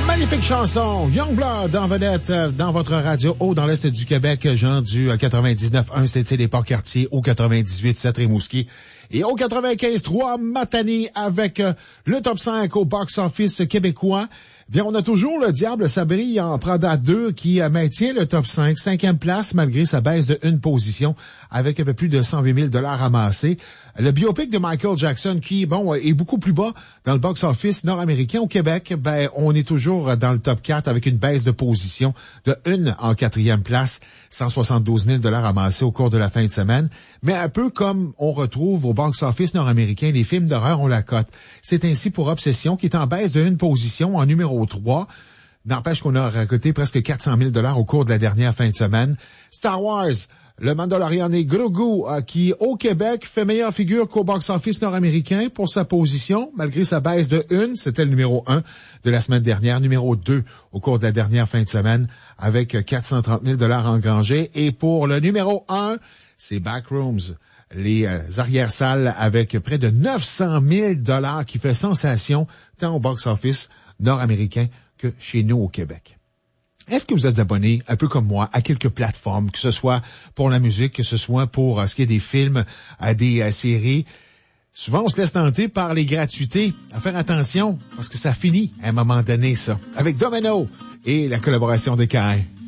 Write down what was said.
Magnifique chanson, Youngblood en vedette dans votre radio haut dans l'Est du Québec, genre du 99.1 CT des Port-Cartier, au 98.7 Rimouski et au 95.3 Matane avec le top 5 au box-office québécois. Bien, on a toujours le Diable s'abrille en Prada 2 qui maintient le top 5, 5e place malgré sa baisse de une position avec un peu plus de 108 000 $ amassés. Le biopic de Michael Jackson qui, est beaucoup plus bas dans le box-office nord-américain. Au Québec, on est toujours dans le top 4 avec une baisse de position de 1 en 4e place, 172 000 $ amassés au cours de la fin de semaine. Mais un peu comme on retrouve au box-office nord-américain, les films d'horreur ont la cote. C'est ainsi pour Obsession qui est en baisse de une position en numéro 3. N'empêche qu'on a récolté presque 400 000 $ au cours de la dernière fin de semaine. Star Wars, le Mandalorian et Grogu, qui, au Québec, fait meilleure figure qu'au box-office nord-américain pour sa position, malgré sa baisse de 1. C'était le numéro 1 de la semaine dernière, numéro 2 au cours de la dernière fin de semaine, avec 430 000 $ engrangés. Et pour le numéro 1, c'est Backrooms, les arrière-salles avec près de 900 000 $ qui fait sensation tant au box-office nord-américain que chez nous au Québec. Est-ce que vous êtes abonné, un peu comme moi, à quelques plateformes, que ce soit pour la musique, que ce soit pour ce qui est des films, à des séries? Souvent, on se laisse tenter par les gratuités. À faire attention, parce que ça finit à un moment donné, ça. Avec Domino et la collaboration de Kai.